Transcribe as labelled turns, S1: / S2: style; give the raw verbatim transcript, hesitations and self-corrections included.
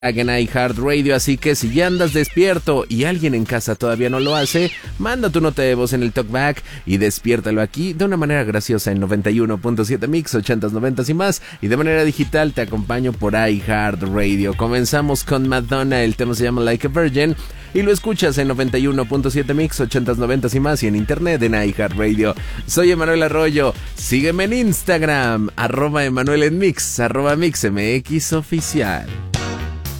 S1: en iHeartRadio, así que si ya andas despierto y alguien en casa todavía no lo hace, manda tu nota de voz en el talkback y despiértalo aquí de una manera graciosa en noventa y uno punto siete Mix, ochentas, noventas y más, y de manera digital te acompaño por iHeartRadio. Comenzamos con Madonna, el tema se llama Like a Virgin y lo escuchas en noventa y uno punto siete Mix, ochentas, noventas y más, y en internet en iHeartRadio. Soy Emanuel Arroyo, sígueme en Instagram, arroba Emanuel en Mix, arroba MixMX oficial.